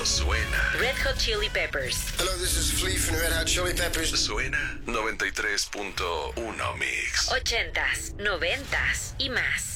suena. Red Hot Chili Peppers. Hello, this is Flea from Red Hot Chili Peppers. Suena 93.1 Mix. 80s, 90s y más.